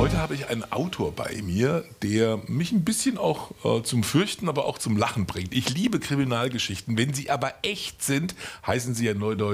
Heute habe ich einen Autor bei mir, der mich ein bisschen auch zum Fürchten, aber auch zum Lachen bringt. Ich liebe Kriminalgeschichten. Wenn sie aber echt sind, heißen sie ja neudeutsch